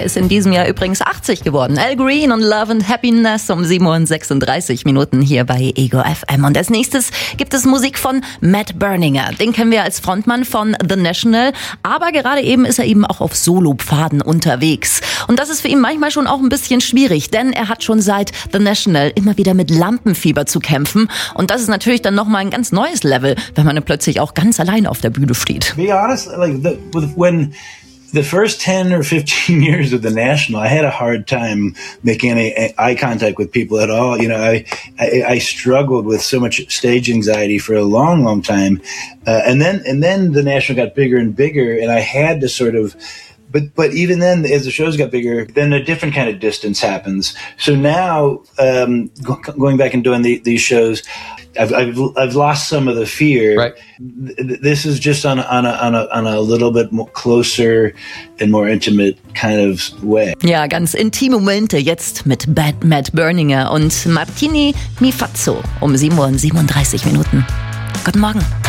Er ist in diesem Jahr übrigens 80 geworden. Al Green und Love and Happiness um 7:36 hier bei Ego FM. Und als nächstes gibt es Musik von Matt Berninger. Den kennen wir als Frontmann von The National. Aber gerade eben ist er eben auch auf Solopfaden unterwegs. Und das ist für ihn manchmal schon auch ein bisschen schwierig, denn er hat schon seit The National immer wieder mit Lampenfieber zu kämpfen. Und das ist natürlich dann nochmal ein ganz neues Level, wenn man plötzlich auch ganz allein auf der Bühne steht. Be honest, when the first 10 or 15 years of The National, I had a hard time making any eye contact with people at all. You know, I struggled with so much stage anxiety for a long, long time. And then The National got bigger and bigger, and I had to sort of, but even then, as the shows got bigger, then a different kind of distance happens. So now, going back and doing these shows, I've lost some of the fear. Right. This is just on a little bit more closer and more intimate kind of way. Ja, ganz intime Momente jetzt mit Matt Berninger und Martini Mifazzo um 7:37 Guten Morgen.